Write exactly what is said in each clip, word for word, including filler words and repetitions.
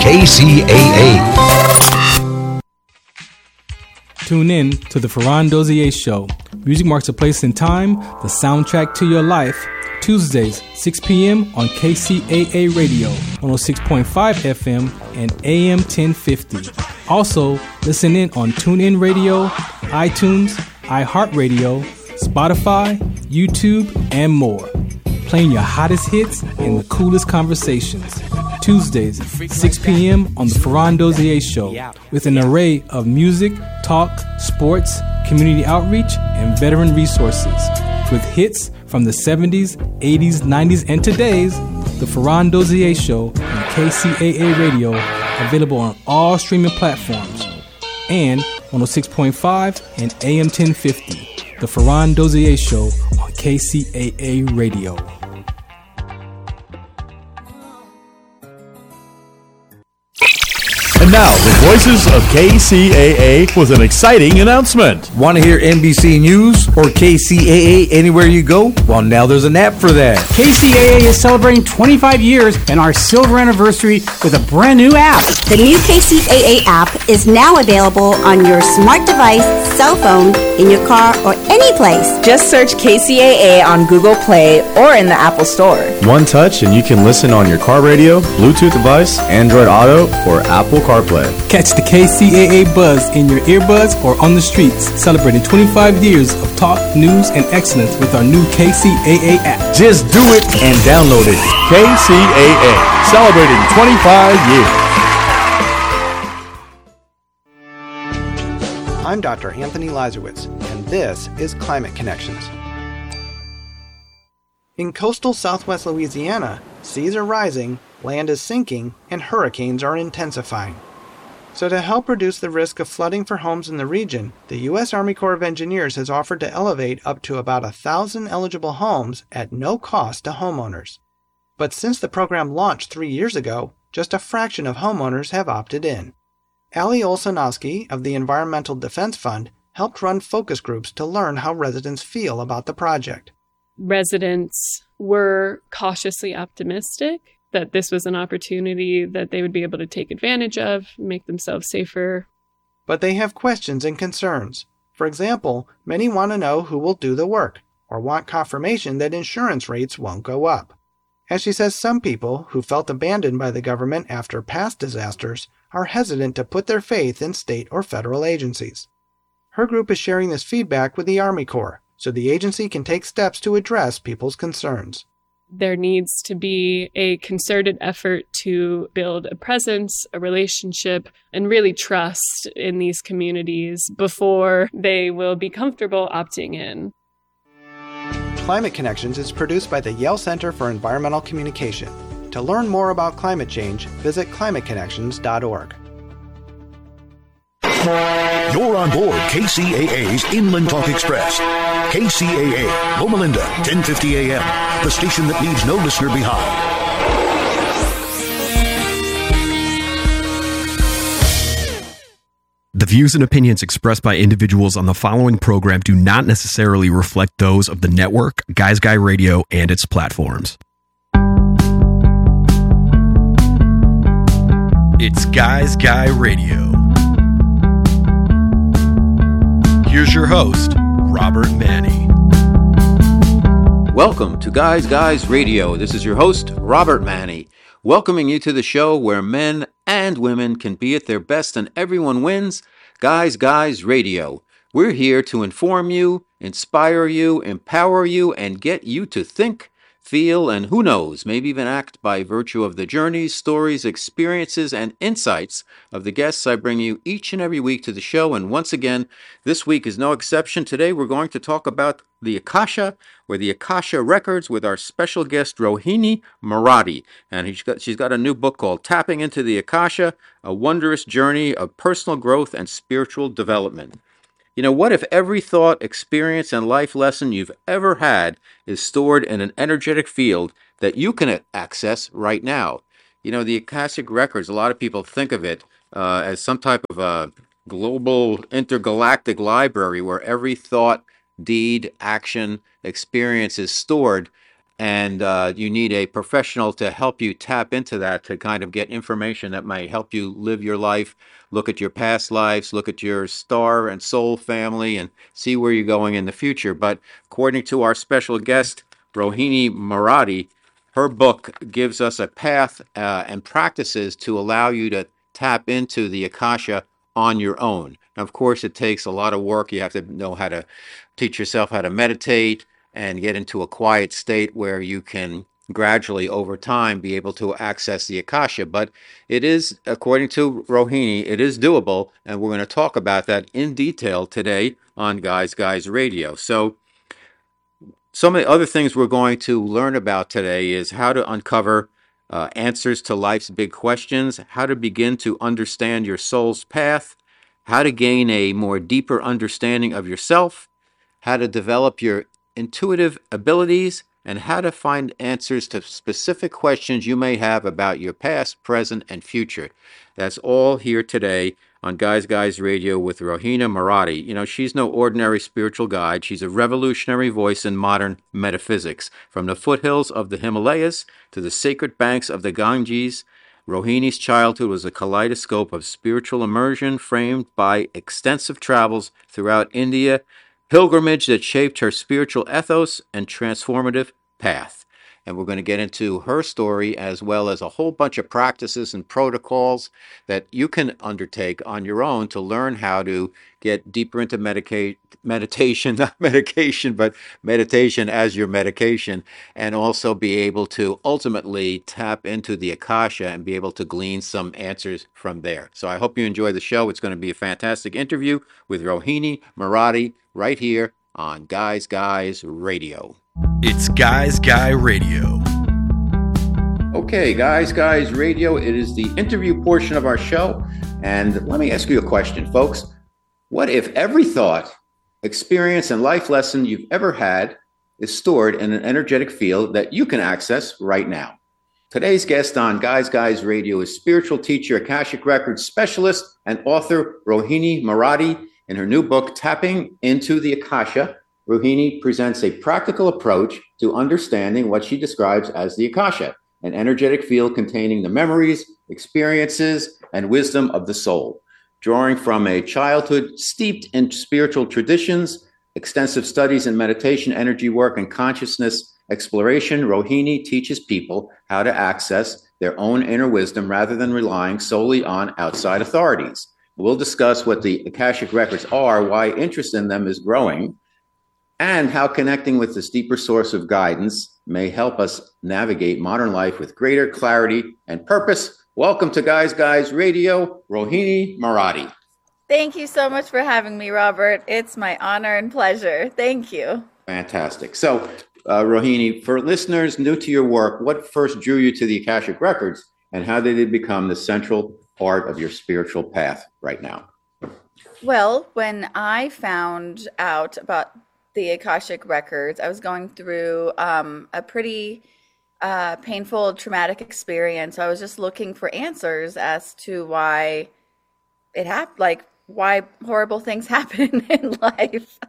K C A A. Tune in to the Ferran Dozier Show. Music marks a place in time, the soundtrack to your life. Tuesdays, six p.m. on K C A A Radio, one oh six point five F M and A M ten fifty. Also, listen in on TuneIn Radio, iTunes, iHeartRadio, Spotify, YouTube, and more. Playing your hottest hits and the coolest conversations. Tuesdays, six p.m. on the Ferran Dozier Show, with an array of music, talk, sports, community outreach, and veteran resources. With hits from the seventies, eighties, nineties, and today's, the Ferran Dozier Show on K C A A Radio, available on all streaming platforms, and one oh six point five and A M ten fifty, the Ferran Dozier Show on K C A A Radio. And now, the voices of K C A A with an exciting announcement. Want to hear N B C News or K C A A anywhere you go? Well, now there's an app for that. K C A A is celebrating twenty-five years and our silver anniversary with a brand new app. The new K C A A app is now available on your smart device, cell phone, in your car, or any place. Just search K C A A on Google Play or in the Apple Store. One touch and you can listen on your car radio, Bluetooth device, Android Auto, or Apple CarPlay. Catch the K C A A buzz in your earbuds or on the streets, celebrating twenty-five years of talk, news, and excellence with our new K C A A app. Just do it and download it. K C A A, celebrating twenty-five years. I'm Doctor Anthony Lazarowitz, and this is Climate Connections. In coastal southwest Louisiana, seas are rising, land is sinking, and hurricanes are intensifying. So to help reduce the risk of flooding for homes in the region, the U S Army Corps of Engineers has offered to elevate up to about a thousand eligible homes at no cost to homeowners. But since the program launched three years ago, just a fraction of homeowners have opted in. Ali Olsanowski of the Environmental Defense Fund helped run focus groups to learn how residents feel about the project. Residents were cautiously optimistic that this was an opportunity that they would be able to take advantage of, make themselves safer. But they have questions and concerns. For example, many want to know who will do the work, or want confirmation that insurance rates won't go up. As she says, some people who felt abandoned by the government after past disasters are hesitant to put their faith in state or federal agencies. Her group is sharing this feedback with the Army Corps, so the agency can take steps to address people's concerns. There needs to be a concerted effort to build a presence, a relationship, and really trust in these communities before they will be comfortable opting in. Climate Connections is produced by the Yale Center for Environmental Communication. To learn more about climate change, visit climate connections dot org. You're on board K C A A's Inland Talk Express. K C A A, Loma Linda, ten fifty A M, the station that leaves no listener behind. The views and opinions expressed by individuals on the following program do not necessarily reflect those of the network, Guys Guy Radio, and its platforms. It's Guys Guy Radio. Here's your host, Robert Manny. Welcome to Guys Guys Radio. This is your host, Robert Manny, welcoming you to the show where men and women can be at their best and everyone wins. Guys Guys Radio. We're here to inform you, inspire you, empower you, and get you to think, feel, and who knows, maybe even act by virtue of the journeys, stories, experiences, and insights of the guests I bring you each and every week to the show. And once again, this week is no exception. Today we're going to talk about the Akasha, or the Akasha Records, with our special guest, Rohini Marathi. And she's got, she's got a new book called Tapping into the Akasha, A Wondrous Journey of Personal Growth and Spiritual Development. You know, what if every thought, experience, and life lesson you've ever had is stored in an energetic field that you can access right now? You know, the Akashic Records, a lot of people think of it uh, as some type of a global intergalactic library where every thought, deed, action, experience is stored. and uh, you need a professional to help you tap into that, to kind of get information that might help you live your life, look at your past lives, look at your star and soul family, and see where you're going in the future. But according to our special guest, Rohini Marathi, her book gives us a path uh, and practices to allow you to tap into the Akasha on your own. Now, of course, it takes a lot of work. You have to know how to teach yourself how to meditate and get into a quiet state where you can gradually, over time, be able to access the Akasha. But it is, according to Rohini, it is doable, and we're going to talk about that in detail today on Guys Guys Radio. So some of the other things we're going to learn about today is how to uncover uh, answers to life's big questions, how to begin to understand your soul's path, how to gain a more deeper understanding of yourself, how to develop your intuitive abilities, and how to find answers to specific questions you may have about your past, present, and future. That's all here today on Guys Guys Radio with Rohini Marathi. You know, she's no ordinary spiritual guide. She's a revolutionary voice in modern metaphysics. From the foothills of the Himalayas to the sacred banks of the Ganges, Rohini's childhood was a kaleidoscope of spiritual immersion framed by extensive travels throughout India, pilgrimage that shaped her spiritual ethos and transformative path. And we're going to get into her story as well as a whole bunch of practices and protocols that you can undertake on your own to learn how to get deeper into medica- meditation, not medication, but meditation as your medication, and also be able to ultimately tap into the Akasha and be able to glean some answers from there. So I hope you enjoy the show. It's going to be a fantastic interview with Rohini Marathi right here on Guys Guys Radio. It's Guys Guy Radio. Okay, Guys Guys Radio, it is the interview portion of our show. And let me ask you a question, folks. What if every thought, experience, and life lesson you've ever had is stored in an energetic field that you can access right now? Today's guest on Guys Guys Radio is spiritual teacher, Akashic Records specialist, and author Rohini Marathi. In her new book, Tapping into the Akasha, Rohini presents a practical approach to understanding what she describes as the Akasha, an energetic field containing the memories, experiences, and wisdom of the soul. Drawing from a childhood steeped in spiritual traditions, extensive studies in meditation, energy work, and consciousness exploration, Rohini teaches people how to access their own inner wisdom rather than relying solely on outside authorities. We'll discuss what the Akashic Records are, why interest in them is growing, and how connecting with this deeper source of guidance may help us navigate modern life with greater clarity and purpose. Welcome to Guys Guys Radio, Rohini Marathi. Thank you so much for having me, Robert. It's my honor and pleasure. Thank you. Fantastic. So, uh, Rohini, for listeners new to your work, what first drew you to the Akashic Records, and how did it become the central part of your spiritual path right now? Well, when I found out about the Akashic Records, I was going through um, a pretty uh, painful, traumatic experience. I was just looking for answers as to why it happened, like why horrible things happen in life.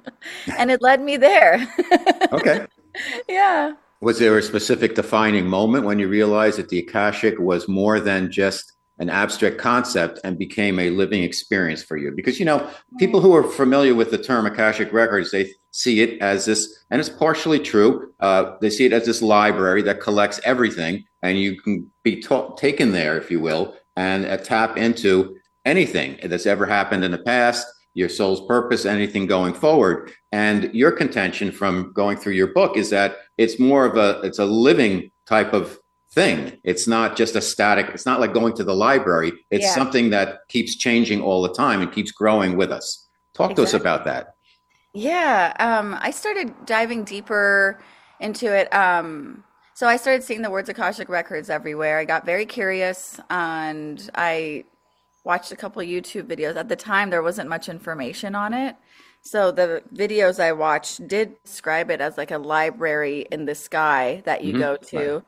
And it led me there. Okay. Yeah. Was there a specific defining moment when you realized that the Akashic was more than just an abstract concept and became a living experience for you? Because, you know, people who are familiar with the term Akashic Records, they see it as this, and it's partially true, uh, they see it as this library that collects everything, and you can be ta- taken there, if you will, and uh, tap into anything that's ever happened in the past, your soul's purpose, anything going forward. And your contention from going through your book is that it's more of a, it's a living type of thing. It's not just a static, it's not like going to the library. It's Yeah. something that keeps changing all the time and keeps growing with us. Talk Exactly. to us about that. Yeah, um, I started diving deeper into it. Um, so I started seeing the words Akashic Records everywhere. I got very curious, and I watched a couple YouTube videos. At the time, there wasn't much information on it. So the videos I watched did describe it as like a library in the sky that you Mhm. go to.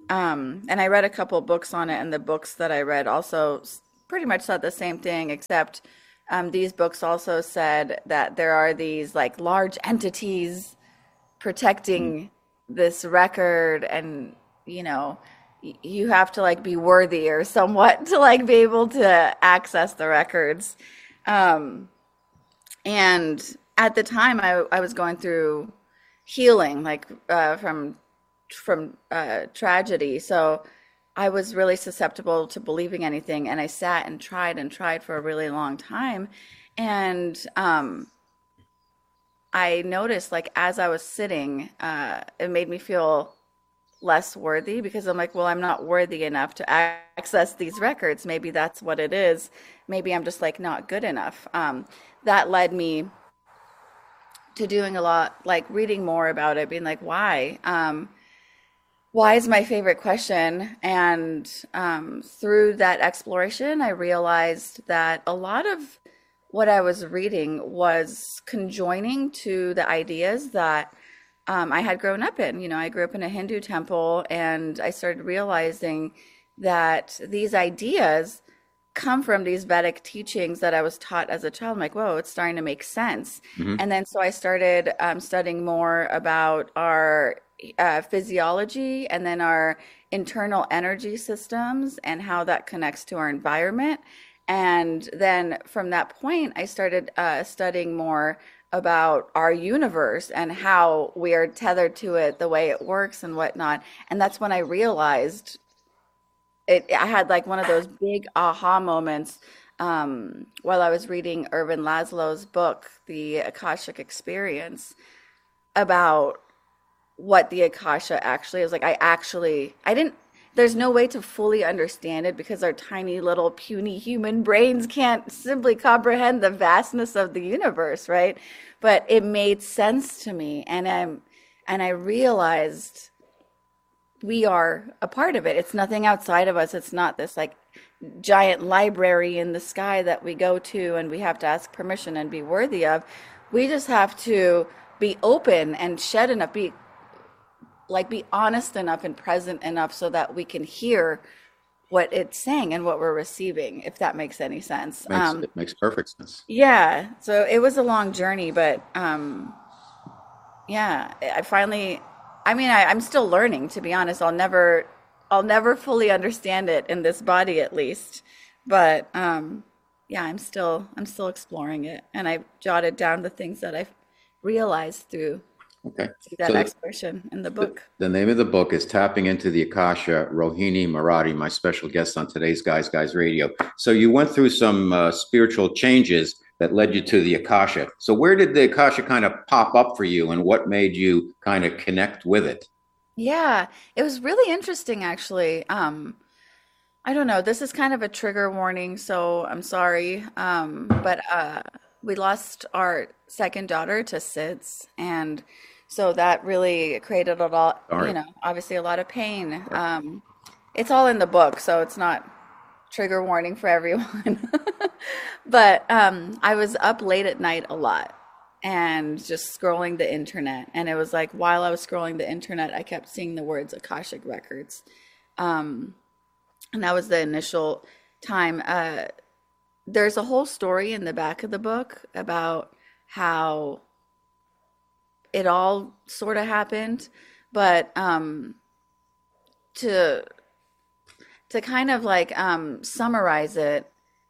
Um, and I read a couple books on it, and the books that I read also s- pretty much said the same thing, except um, these books also said that there are these like large entities protecting this record, and you know, y- you have to like be worthy or somewhat to like be able to access the records. Um, and at the time, I I was going through healing, like uh, from from uh, tragedy, so I was really susceptible to believing anything, and I sat and tried and tried for a really long time, and um, I noticed, like, as I was sitting, uh, it made me feel less worthy, because I'm like, well, I'm not worthy enough to access these records. Maybe that's what it is. Maybe I'm just like not good enough. Um, that led me to doing a lot, like reading more about it, being like, why? Um, why is my favorite question? And um, through that exploration, I realized that a lot of what I was reading was conjoining to the ideas that um, I had grown up in. You know, I grew up in a Hindu temple, and I started realizing that these ideas come from these Vedic teachings that I was taught as a child. I'm like, whoa, it's starting to make sense. Mm-hmm. And then so I started um, studying more about our uh, physiology, and then our internal energy systems, and how that connects to our environment. And then from that point, I started uh, studying more about our universe and how we are tethered to it, the way it works and whatnot. And that's when I realized it. I had like one of those big aha moments um, while I was reading Ervin Laszlo's book, The Akashic Experience, about what the Akasha actually is. Like, I actually, I didn't, there's no way to fully understand it, because our tiny little puny human brains can't simply comprehend the vastness of the universe, right? But it made sense to me, and I'm and I realized we are a part of it. It's nothing outside of us. It's not this like giant library in the sky that we go to and we have to ask permission and be worthy of. We just have to be open and shed enough, be like be honest enough and present enough so that we can hear what it's saying and what we're receiving, if that makes any sense. Makes, um, it makes perfect sense. Yeah. So it was a long journey, but um, yeah, I finally, I mean, I, I'm still learning, to be honest. I'll never, I'll never fully understand it in this body, at least. But um, yeah, I'm still, I'm still exploring it. And I jotted down the things that I've realized through Okay. that So exploration in the book. The, the name of the book is Tapping into the Akasha. Rohini Marathi, my special guest on today's Guys Guys Radio. So you went through some uh, spiritual changes that led you to the Akasha. So where did the Akasha kind of pop up for you, and what made you kind of connect with it? Yeah, it was really interesting, actually. Um, I don't know. This is kind of a trigger warning, so I'm sorry. Um, but uh, we lost our second daughter to S I D S, and so that really created a lot, All right. you know, obviously a lot of pain. Um, it's all in the book, so it's not trigger warning for everyone. But um, I was up late at night a lot and just scrolling the internet. And it was like, while I was scrolling the internet, I kept seeing the words Akashic Records. Um, and that was the initial time. Uh, there's a whole story in the back of the book about how it all sort of happened, but um, to to kind of like um, summarize it,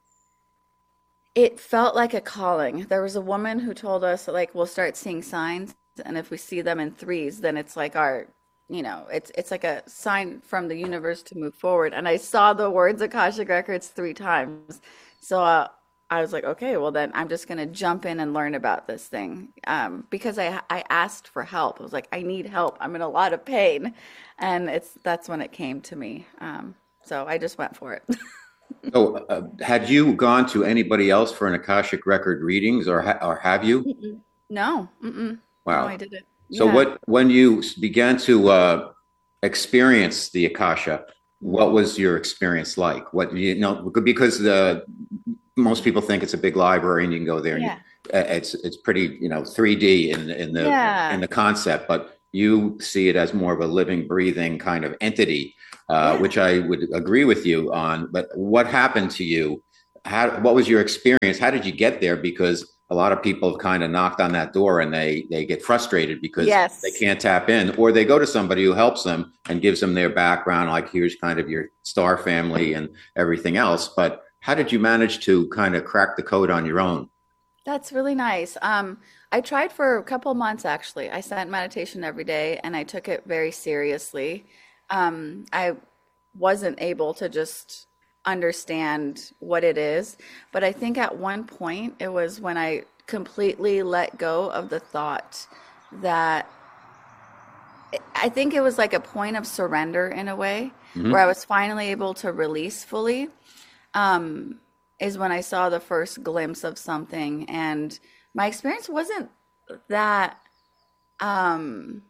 it felt like a calling. There was a woman who told us, like, we'll start seeing signs, and if we see them in threes, then it's like our, you know, it's it's like a sign from the universe to move forward. And I saw the words Akashic Records three times, so uh, I was like, okay, well then I'm just gonna jump in and learn about this thing, um, because I I asked for help. I was like, I need help. I'm in a lot of pain, and it's that's when it came to me. Um, so I just went for it. So, uh, had you gone to anybody else for an Akashic record readings, or ha- or have you? Mm-mm. No. Mm-mm. Wow. No, I didn't. So, Yeah. what when you began to uh, experience the Akasha, what was your experience like? What you know, because uh, most people think it's a big library and you can go there, and Yeah. you, uh, it's it's pretty, you know, three D in in the Yeah. in the concept, but you see it as more of a living, breathing kind of entity. Uh, Yeah. which I would agree with you on. But what happened to you? How? What was your experience? How did you get there? Because a lot of people have kind of knocked on that door and they, they get frustrated because yes. they can't tap in, or they go to somebody who helps them and gives them their background. Like, here's kind of your star family and everything else. But how did you manage to kind of crack the code on your own? That's really nice. Um, I tried for a couple months, actually. I sat meditation every day and I took it very seriously. Um, I wasn't able to just understand what it is. But I think at one point it was when I completely let go of the thought that I think it was like a point of surrender in a way, mm-hmm. where I was finally able to release fully, um, is when I saw the first glimpse of something. And my experience wasn't that, um,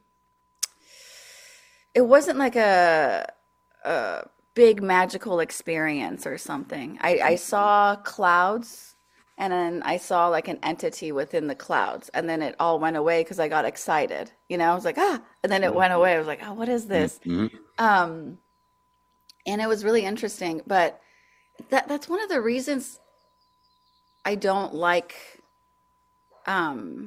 it wasn't like a, a big magical experience or something. I, I saw clouds, and then I saw like an entity within the clouds, and then it all went away because I got excited. You know, I was like, ah, and then it went away. I was like, oh, what is this? Mm-hmm. Um, and it was really interesting. But that that's one of the reasons I don't like um,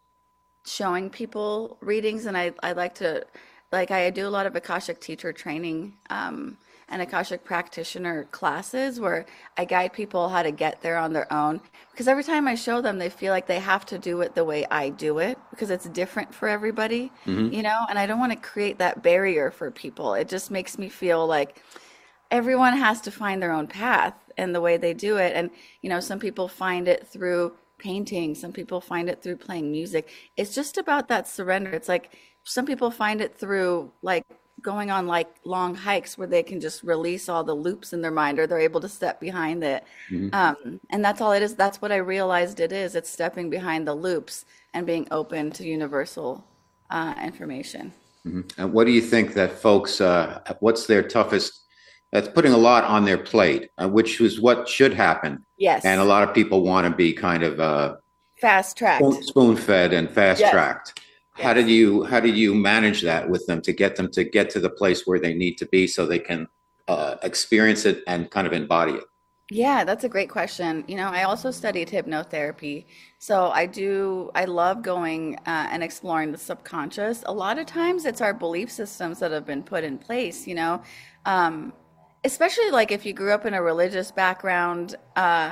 showing people readings, and I I like to like I do a lot of Akashic teacher training. Um, and Akashic practitioner classes where I guide people how to get there on their own. Because every time I show them, they feel like they have to do it the way I do it because it's different for everybody, mm-hmm. you know? And I don't want to create that barrier for people. It just makes me feel like everyone has to find their own path and the way they do it. And, you know, some people find it through painting. Some people find it through playing music. It's just about that surrender. It's like some people find it through like going on like long hikes where they can just release all the loops in their mind, or they're able to step behind it. Mm-hmm. Um, and that's all it is. That's what I realized it is. It's stepping behind the loops and being open to universal uh, information. Mm-hmm. And what do you think that folks, uh, what's their toughest, that's putting a lot on their plate, uh, which is what should happen. Yes. And a lot of people want to be kind of uh, fast tracked, spoon fed and fast tracked. Yes. How did you how did you manage that with them to get them to get to the place where they need to be so they can uh, experience it and kind of embody it? Yeah, that's a great question. You know, I also studied hypnotherapy, so I do. I love going uh, and exploring the subconscious. A lot of times, it's our belief systems that have been put in place. You know, um, especially like if you grew up in a religious background. Uh,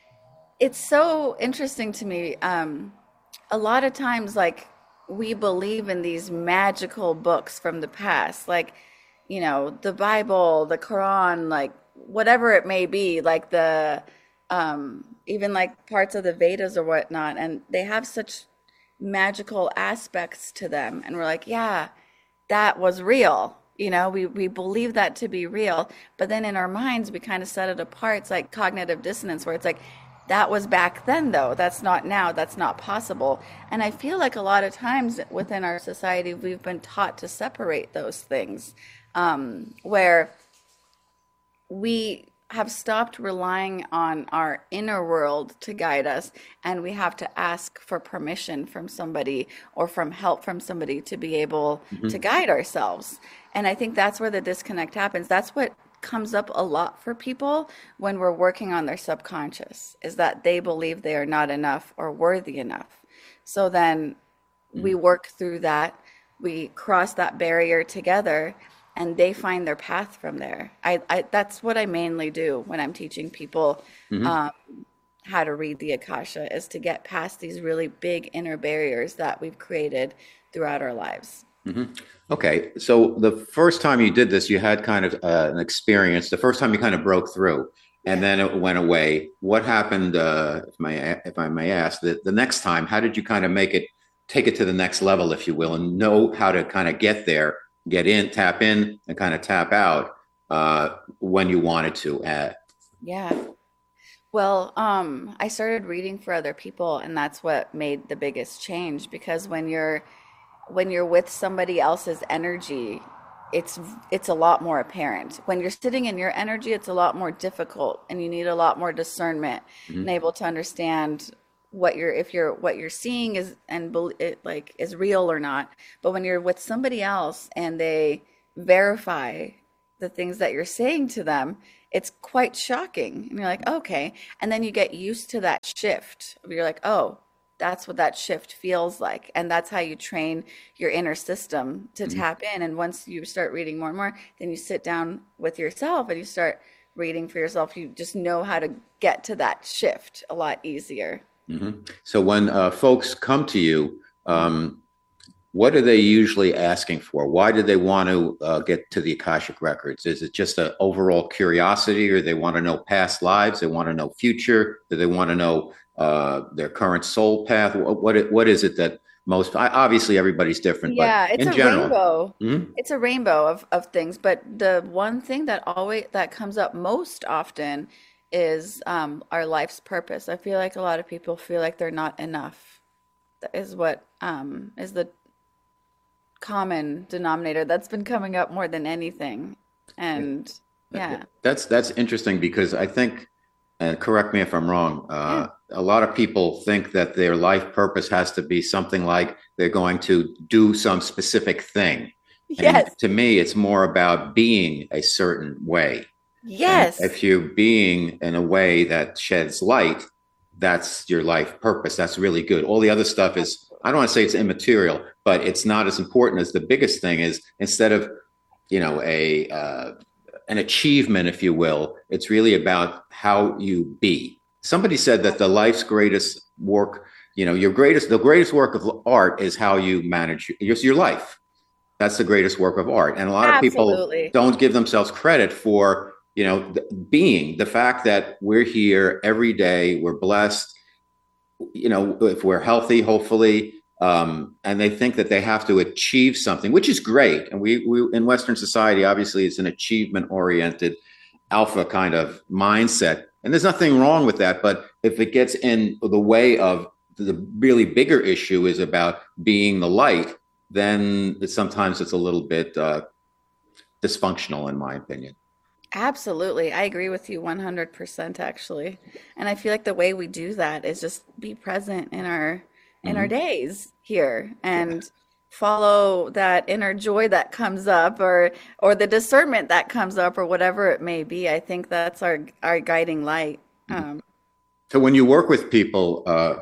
it's so interesting to me. Um, a lot of times, like, we believe in these magical books from the past, like, you know, the Bible, the Quran, like whatever it may be, like the, um, even like parts of the Vedas or whatnot. And they have such magical aspects to them. And we're like, yeah, that was real. You know, we, we believe that to be real. But then in our minds, we kind of set it apart. It's like cognitive dissonance, where it's like, that was back then, though. That's not now. That's not possible. And I feel like a lot of times within our society, we've been taught to separate those things, um, where we have stopped relying on our inner world to guide us, and we have to ask for permission from somebody or from help from somebody to be able mm-hmm. to guide ourselves. And I think that's where the disconnect happens. That's what comes up a lot for people when we're working on their subconscious, is that they believe they are not enough or worthy enough. So then mm-hmm. we work through that, we cross that barrier together, and they find their path from there. I, I that's what I mainly do when I'm teaching people mm-hmm. um, how to read the Akasha, is to get past these really big inner barriers that we've created throughout our lives. Mm-hmm. Okay. So the first time you did this, you had kind of uh, an experience. The first time you kind of broke through, and then it went away. What happened, uh, if, my, if I may ask, the, the next time? How did you kind of make it, take it to the next level, if you will, and know how to kind of get there, get in, tap in, and kind of tap out uh, when you wanted to? Uh, yeah. Well, um, I started reading for other people, and that's what made the biggest change, because when you're when you're with somebody else's energy, it's it's a lot more apparent. When you're sitting in your energy, it's a lot more difficult, and you need a lot more discernment mm-hmm. and able to understand what you're if you're what you're seeing is and it like is real or not. But when you're with somebody else and they verify the things that you're saying to them, it's quite shocking. And you're like, okay. And then you get used to that shift. You're like, oh, that's what that shift feels like. And that's how you train your inner system to mm-hmm. tap in. And once you start reading more and more, then you sit down with yourself and you start reading for yourself. You just know how to get to that shift a lot easier. Mm-hmm. So when uh, folks come to you, um, what are they usually asking for? Why do they want to uh, get to the Akashic Records? Is it just an overall curiosity, or they want to know past lives? They want to know future? Do they want to know uh, their current soul path? What, what, what is it that most, obviously everybody's different, yeah, but it's in a general. rainbow. Mm-hmm. It's a rainbow of, of things. But the one thing that always, that comes up most often is um, our life's purpose. I feel like a lot of people feel like they're not enough. That is what um, is the common denominator that's been coming up more than anything. And yeah, that's that's interesting, because I think, and correct me if I'm wrong, uh, yeah. a lot of people think that their life purpose has to be something like they're going to do some specific thing. Yes. And to me, it's more about being a certain way. Yes. And if you're being in a way that sheds light, that's your life purpose. That's really good. All the other stuff is, I don't want to say it's immaterial, but it's not as important as the biggest thing is. Instead of, you know, a uh, an achievement, if you will, it's really about how you be. Somebody said that the life's greatest work, you know, your greatest, the greatest work of art is how you manage your, your life. That's the greatest work of art. And a lot Absolutely. of people don't give themselves credit for, you know, th- being the fact that we're here every day, we're blessed, you know, if we're healthy, hopefully, um, and they think that they have to achieve something, which is great. And we, we in Western society, obviously, it's an achievement-oriented alpha kind of mindset. And there's nothing wrong with that. But if it gets in the way of the really bigger issue is about being the light, then it, sometimes it's a little bit uh, dysfunctional, in my opinion. Absolutely. I agree with you one hundred percent, actually. And I feel like the way we do that is just be present in our in mm-hmm. our days here and yeah. follow that inner joy that comes up, or or the discernment that comes up, or whatever it may be. I think that's our our guiding light. Mm-hmm. Um, so when you work with people, uh,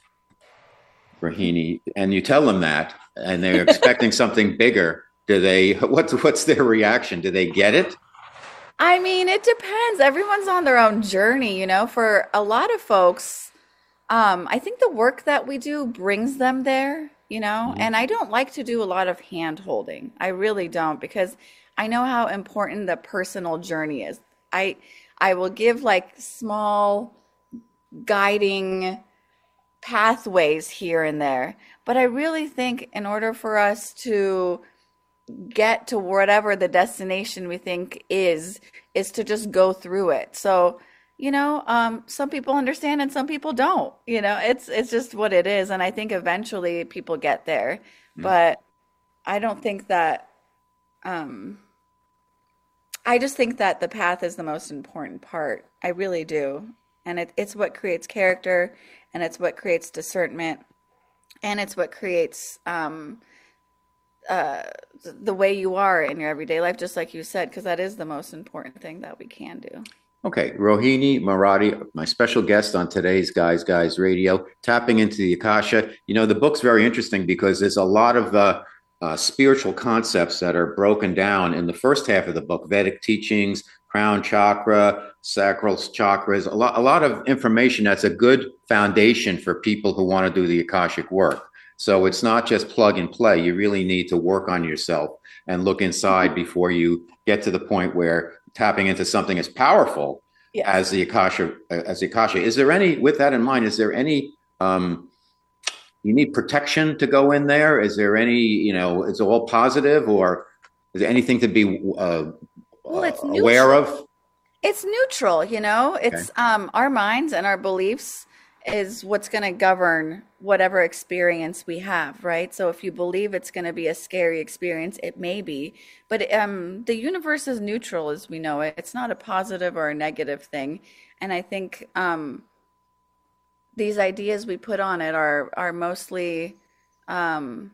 Rohini, and you tell them that, and they're expecting something bigger, do they? What's what's their reaction? Do they get it? I mean, it depends. Everyone's on their own journey, you know. For a lot of folks, um, I think the work that we do brings them there, you know. Mm-hmm. And I don't like to do a lot of hand holding. I really don't, because I know how important the personal journey is. I I will give like small guiding pathways here and there, but I really think in order for us to get to whatever the destination we think is, is to just go through it. So, you know, um, some people understand and some people don't, you know, it's, it's just what it is. And I think eventually people get there, mm. but I don't think that, um, I just think that the path is the most important part. I really do. And it, it's what creates character, and it's what creates discernment, and it's what creates, um, uh, the way you are in your everyday life, just like you said, because that is the most important thing that we can do. Okay. Rohini Marathi, my special guest on today's Guys Guys Radio, tapping into the Akasha. You know, the book's very interesting because there's a lot of uh, uh, spiritual concepts that are broken down in the first half of the book, Vedic teachings, crown chakra, sacral chakras, a lot, a lot of information that's a good foundation for people who want to do the Akashic work. So it's not just plug and play. You really need to work on yourself and look inside before you get to the point where tapping into something as powerful yes. as the Akasha, as the Akasha. Is there any, with that in mind, is there any, um, you need protection to go in there? Is there any, you know, is it all positive, or is there anything to be uh, well, it's uh, aware of? It's neutral, you know, it's okay. um, our minds and our beliefs is what's going to govern whatever experience we have, right? So if you believe it's going to be a scary experience, it may be. But um, the universe is neutral as we know it. It's not a positive or a negative thing. And I think um, these ideas we put on it are, are mostly um,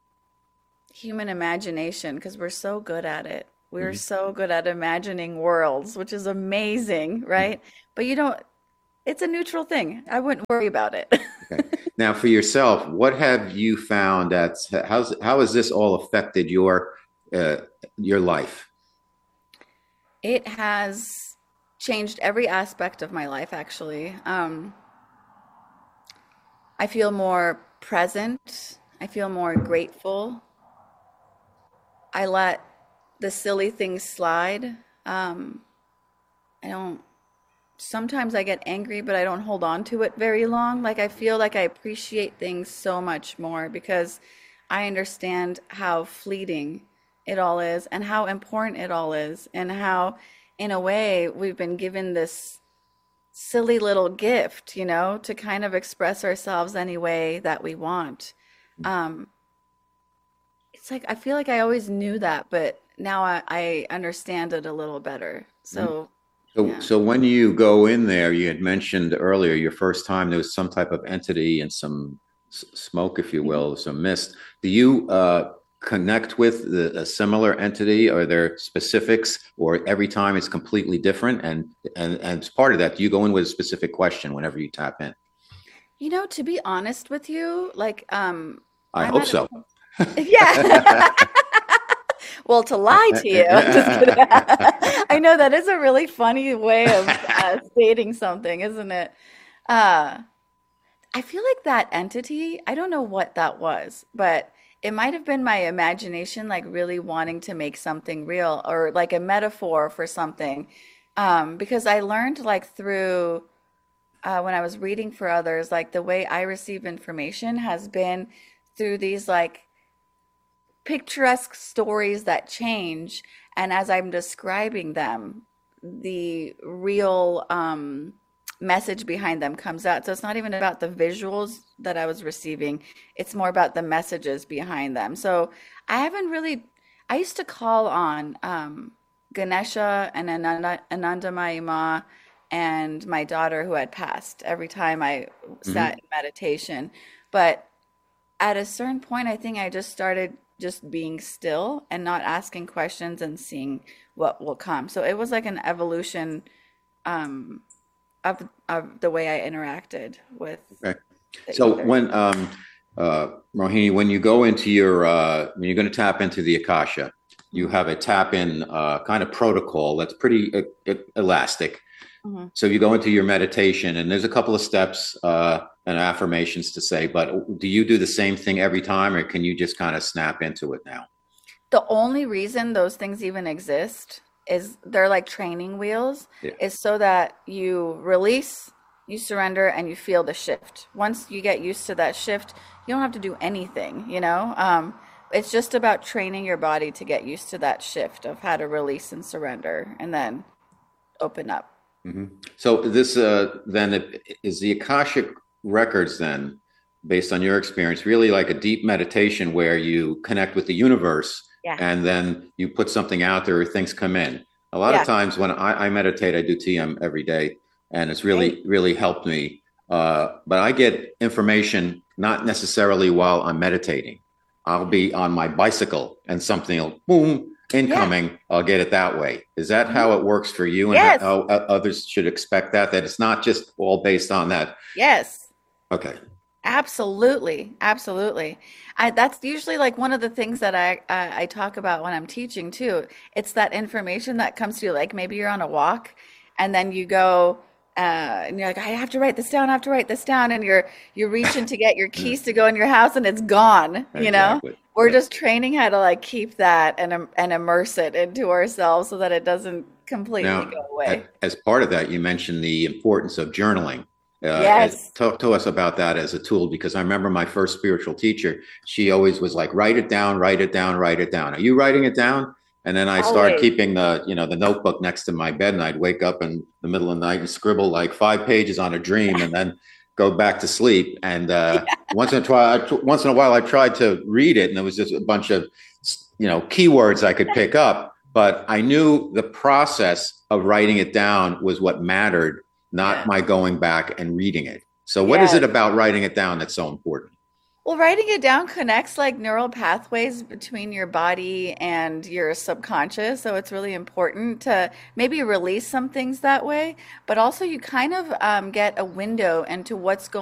human imagination, because we're so good at it. We're mm-hmm. so good at imagining worlds, which is amazing, right? Mm-hmm. But you don't, it's a neutral thing. I wouldn't worry about it. Okay. Now, for yourself, what have you found that's how's how has this all affected your uh, your life? It has changed every aspect of my life, actually. Um, I feel more present. I feel more grateful. I let the silly things slide. Um, I don't, sometimes I get angry, but I don't hold on to it very long. Like I feel like I appreciate things so much more because I understand how fleeting it all is and how important it all is and how, in a way, we've been given this silly little gift, you know, to kind of express ourselves any way that we want. Um, it's like, I feel like I always knew that, but now I, I understand it a little better. So, so, yeah. so when you go in there, you had mentioned earlier your first time there was some type of entity and some s- smoke, if you will, some mist. Do you uh, connect with the, a similar entity? Are there specifics, or every time it's completely different? And and and as part of that, do you go in with a specific question whenever you tap in? You know, to be honest with you, like, um, I I'm hope at so. A, yeah. Well, to lie to you, just kidding. I know that is a really funny way of uh, stating something, isn't it? Uh, I feel like that entity, I don't know what that was, but it might have been my imagination, like really wanting to make something real or like a metaphor for something. Um, because I learned like through uh, when I was reading for others, like the way I receive information has been through these like picturesque stories that change. And as I'm describing them, the real um, message behind them comes out. So it's not even about the visuals that I was receiving. It's more about the messages behind them. So I haven't really, I used to call on um, Ganesha and Ananda, Anandamayi Ma and my daughter who had passed every time I sat mm-hmm. in meditation. But at a certain point, I think I just started just being still and not asking questions and seeing what will come. So it was like an evolution um, of of the way I interacted with. Okay. So ether. when um, uh, Rohini, when you go into your uh, when you're going to tap into the Akasha, you have a tap in uh, kind of protocol that's pretty uh, elastic. Mm-hmm. So you go into your meditation, and there's a couple of steps uh, and affirmations to say. But do you do the same thing every time, or can you just kind of snap into it now? The only reason those things even exist is they're like training wheels, yeah. is so that you release, you surrender, and you feel the shift. Once you get used to that shift, you don't have to do anything, you know? Um, it's just about training your body to get used to that shift of how to release and surrender and then open up. Mm-hmm. So this uh, then is the Akashic Records then, based on your experience, really like a deep meditation where you connect with the universe. Yeah. And then you put something out there, or things come in. A lot yeah. of times when I, I meditate, I do T M every day, and it's really, right. really helped me. Uh, but I get information not necessarily while I'm meditating. I'll be on my bicycle and something will boom, incoming. Yeah. I'll get it that way. Is that mm-hmm. how it works for you? And yes. how others should expect that, that it's not just all based on that? Yes. Okay. Absolutely. Absolutely. I, that's usually like one of the things that I, I I talk about when I'm teaching too. It's that information that comes to you, like maybe you're on a walk and then you go uh, and you're like, I have to write this down. I have to write this down. And you're, you're reaching to get your keys to go in your house and it's gone, you know, exactly. We're yeah. just training how to like keep that and, and immerse it into ourselves so that it doesn't completely now, go away. As part of that, you mentioned the importance of journaling. Uh, yes. Talk to us about that as a tool, because I remember my first spiritual teacher, she always was like, write it down, write it down, write it down. Are you writing it down? And then I always. started keeping the, you know, the notebook next to my bed, and I'd wake up in the middle of the night and scribble like five pages on a dream and then go back to sleep. And uh, yeah. once in a while, once in a while I tried to read it, and there was just a bunch of, you know, keywords I could pick up, but I knew the process of writing it down was what mattered, not yeah. my going back and reading it. So what yes. is it about writing it down that's so important? Well, writing it down connects like neural pathways between your body and your subconscious. So it's really important to maybe release some things that way, but also you kind of um, get a window into what's going